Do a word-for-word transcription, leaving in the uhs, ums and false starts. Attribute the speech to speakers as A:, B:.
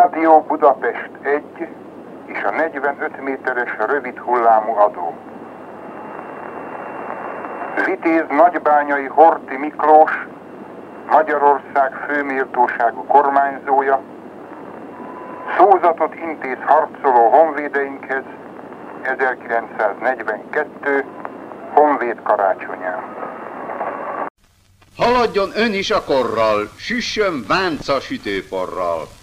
A: Rádió Budapest egy és a negyvenöt méteres rövid hullámú adó. Vitéz nagybányai Horthy Miklós, Magyarország főméltóságú kormányzója, szózatot intéz harcoló honvédeinkhez ezerkilencszáznegyvenkettő honvéd karácsonyán.
B: Haladjon ön is a korral, süssön vánca sütőporral!